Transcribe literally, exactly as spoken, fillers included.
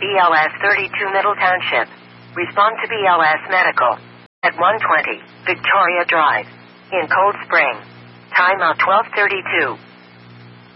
B L S thirty-two Middle Township. Respond to B L S Medical at one twenty Victoria Drive in Cold Spring. Time out twelve thirty-two.